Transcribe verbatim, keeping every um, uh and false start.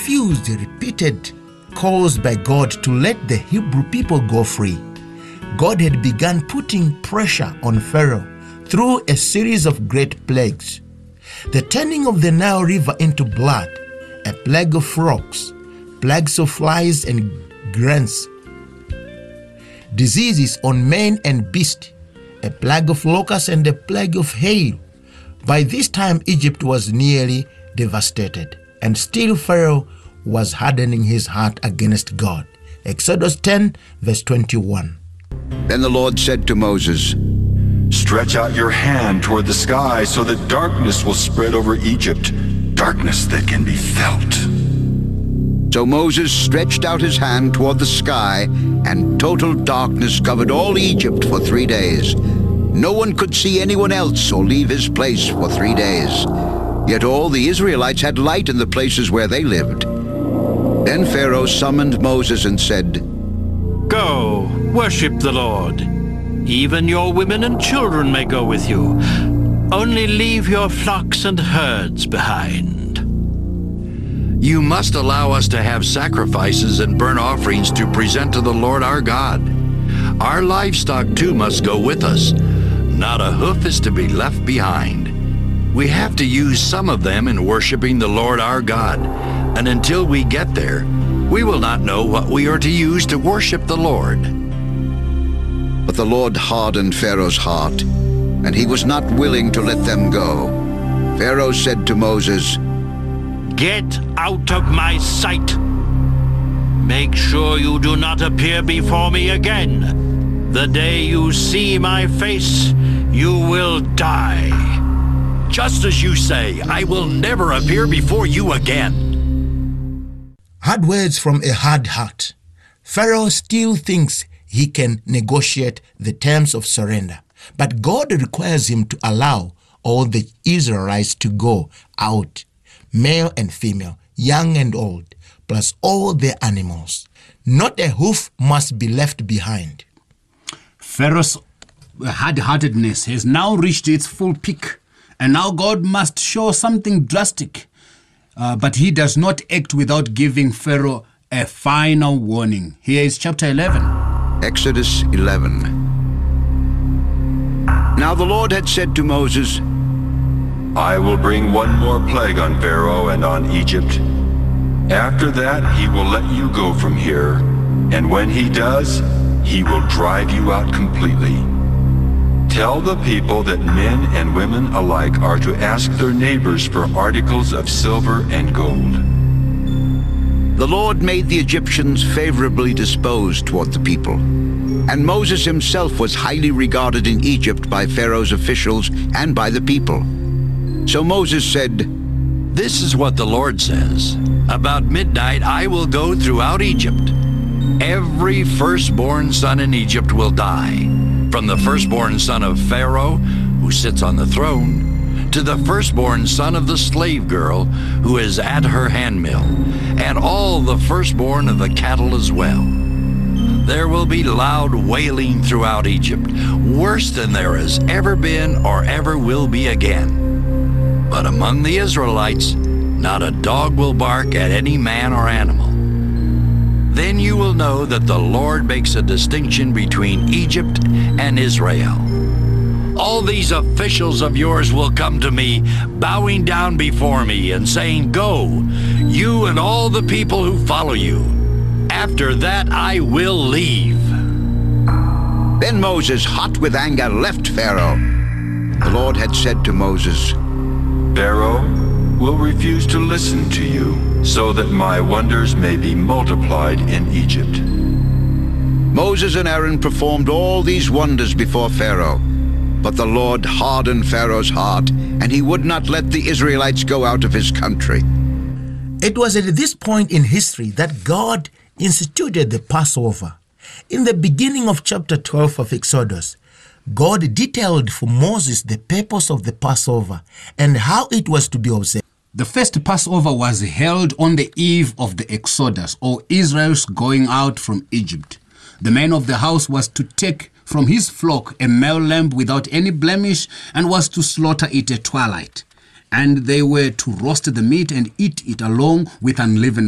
refused the repeated calls by God to let the Hebrew people go free, God had begun putting pressure on Pharaoh through a series of great plagues. The turning of the Nile River into blood, a plague of frogs, plagues of flies and grants, diseases on man and beast, a plague of locusts and a plague of hail. By this time, Egypt was nearly devastated, and still Pharaoh was hardening his heart against God. Exodus ten, verse twenty-one. Then the Lord said to Moses, "Stretch out your hand toward the sky so that darkness will spread over Egypt, darkness that can be felt." So Moses stretched out his hand toward the sky, and total darkness covered all Egypt for three days. No one could see anyone else or leave his place for three days. Yet all the Israelites had light in the places where they lived. Then Pharaoh summoned Moses and said, "Go, worship the Lord. Even your women and children may go with you. Only leave your flocks and herds behind." "You must allow us to have sacrifices and burnt offerings to present to the Lord our God. Our livestock too must go with us. Not a hoof is to be left behind. We have to use some of them in worshiping the Lord our God, and until we get there, we will not know what we are to use to worship the Lord." But the Lord hardened Pharaoh's heart, and he was not willing to let them go. Pharaoh said to Moses, "Get out of my sight. Make sure you do not appear before me again. The day you see my face, you will die." "Just as you say, I will never appear before you again." Hard words from a hard heart. Pharaoh still thinks he can negotiate the terms of surrender, but God requires him to allow all the Israelites to go out, male and female, young and old, plus all their animals. Not a hoof must be left behind. Pharaoh's hard-heartedness has now reached its full peak, and now God must show something drastic. Uh, but he does not act without giving Pharaoh a final warning. Here is chapter eleven. Exodus eleven. Now the Lord had said to Moses, "I will bring one more plague on Pharaoh and on Egypt. After that, he will let you go from here, and when he does, he will drive you out completely. Tell the people that men and women alike are to ask their neighbors for articles of silver and gold." The Lord made the Egyptians favorably disposed toward the people, and Moses himself was highly regarded in Egypt by Pharaoh's officials and by the people. So Moses said, "This is what the Lord says. About midnight I will go throughout Egypt. Every firstborn son in Egypt will die, from the firstborn son of Pharaoh, who sits on the throne, to the firstborn son of the slave girl who is at her handmill, and all the firstborn of the cattle as well. There will be loud wailing throughout Egypt, worse than there has ever been or ever will be again. But among the Israelites, not a dog will bark at any man or animal. Then you will know that the Lord makes a distinction between Egypt and Israel. All these officials of yours will come to me, bowing down before me and saying, 'Go, you and all the people who follow you.' After that I will leave." Then Moses, hot with anger, left Pharaoh. The Lord had said to Moses, "Pharaoh will refuse to listen to you, so that my wonders may be multiplied in Egypt." Moses and Aaron performed all these wonders before Pharaoh, but the Lord hardened Pharaoh's heart, and he would not let the Israelites go out of his country. It was at this point in history that God instituted the Passover. In the beginning of chapter twelve of Exodus, God detailed for Moses the purpose of the Passover and how it was to be observed. The first Passover was held on the eve of the Exodus, or Israel's going out from Egypt. The man of the house was to take from his flock a male lamb without any blemish and was to slaughter it at twilight. And they were to roast the meat and eat it along with unleavened